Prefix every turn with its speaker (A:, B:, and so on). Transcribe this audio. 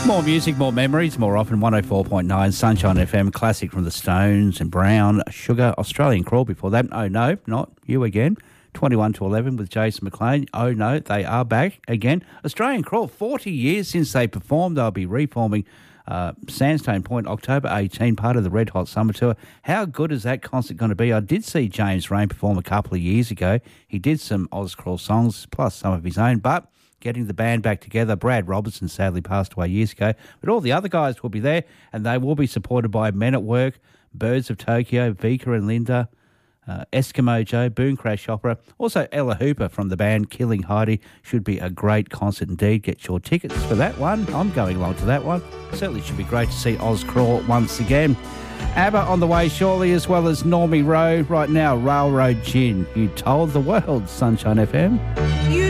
A: More music, more memories, more often 104.9 Sunshine FM, classic from the Stones and Brown Sugar, Australian Crawl before that. Oh no, not you again. 21 to 11 with Jason McLean. Oh no, they are back again. Australian Crawl, 40 years since they performed. They'll be reforming Sandstone Point, October 18, part of the Red Hot Summer Tour. How good is that concert going to be? I did see James Rain perform a couple of years ago. He did some Oz Crawl songs, plus some of his own, but getting the band back together. Brad Robertson sadly passed away years ago, but all the other guys will be there, and they will be supported by Men at Work, Birds of Tokyo, Vika and Linda, Eskimo Joe, Boone Crash Opera, also Ella Hooper from the band Killing Heidi. Should be a great concert indeed. Get your tickets for that one. I'm going along to that one. Certainly should be great to see Oz Crawl once again. ABBA on the way shortly, as well as Normie Rowe. Right now, Railroad Gin. You told the world, Sunshine FM.
B: You